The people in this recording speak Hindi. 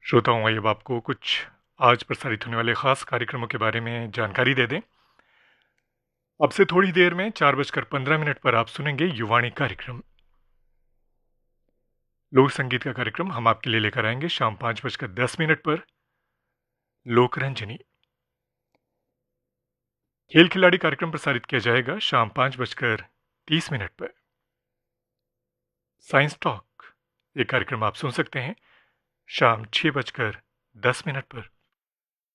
श्रोताओं, आइए अब आपको कुछ आज प्रसारित होने वाले खास कार्यक्रमों के बारे में जानकारी दे दें। अब से थोड़ी देर में 4:15 पर आप सुनेंगे युवाणी कार्यक्रम। लोक संगीत का कार्यक्रम हम आपके लिए लेकर आएंगे शाम 5:10 पर लोकरंजनी। खेल खिलाड़ी कार्यक्रम प्रसारित किया जाएगा शाम 5:30 पर। साइंस टॉक, ये कार्यक्रम आप सुन सकते हैं शाम 6:10 पर।